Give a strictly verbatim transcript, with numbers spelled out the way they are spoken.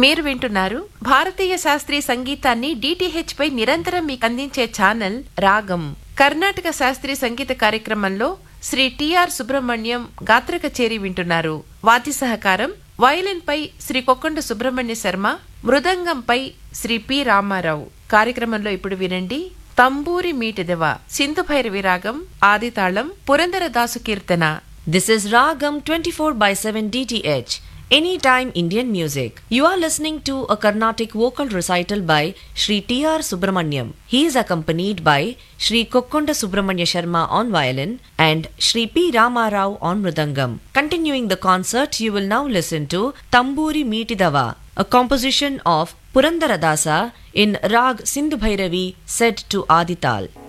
మీరు వింటున్నారు భారతీయ శాస్త్రీయ సంగీతాన్ని డిటిహెచ్ పై నిరంతరం మీకు అందించే ఛానల్ రాగం. కర్ణాటక శాస్త్రీయ సంగీత కార్యక్రమంలో శ్రీ టిఆర్ సుబ్రహ్మణ్యం గాత్ర కచేరీ వింటున్నారు. వాద్య సహకారం వయలిన్ పై శ్రీ కొక్కొండ సుబ్రహ్మణ్య శర్మ, మృదంగంపై శ్రీ పి రామారావు. కార్యక్రమంలో ఇప్పుడు వినండి తంబూరి మీటిదవ, సింధు భైరవి రాగం, ఆదితాళం, పురందరదాసు కీర్తన. This is Ragam twenty-four by seven D T H, Anytime Indian Music. You are listening to a Carnatic vocal recital by Shri T R Subramanyam. He is accompanied by Shri Kokkonda Subramanya Sharma on violin and Shri P. Rama Rao on mridangam. Continuing the concert, you will now listen to Tamburi Meetidava, a composition of Purandaradasa in Rag Sindhu Bhairavi set to Adital.